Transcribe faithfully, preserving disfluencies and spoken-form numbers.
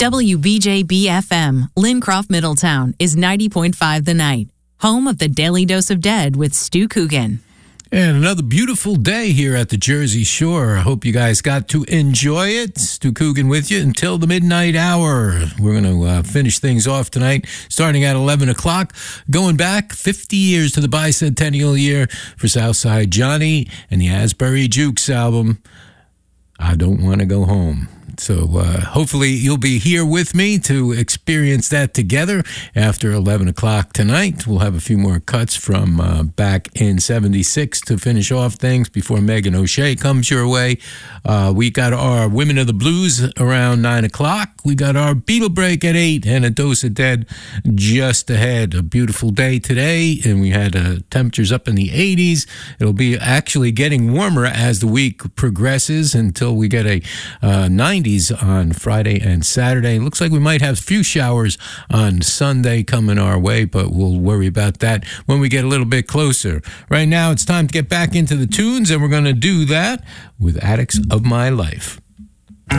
W B J B F M, Lincroft, Middletown, is ninety point five The Night, home of the Daily Dose of Dead with Stu Coogan. And another beautiful day here at the Jersey Shore. I hope you guys got to enjoy it. Stu Coogan with you until the midnight hour. We're going to uh, finish things off tonight, starting at eleven o'clock, going back fifty years to the bicentennial year for Southside Johnny and the Asbury Jukes album, I Don't Want to Go Home. So uh, hopefully you'll be here with me to experience that together after eleven o'clock tonight. We'll have a few more cuts from uh, back in seventy-six to finish off things before Megan O'Shea comes your way. Uh, we got our Women of the Blues around nine o'clock. We got our Beatle break at eight and a Dose of Dead just ahead. A beautiful day today, and we had uh, temperatures up in the eighties. It'll be actually getting warmer as the week progresses until we get a uh, nineties on Friday and Saturday. Looks like we might have a few showers on Sunday coming our way, but we'll worry about that when we get a little bit closer. Right now, it's time to get back into the tunes, and we're going to do that with Addicts of My Life.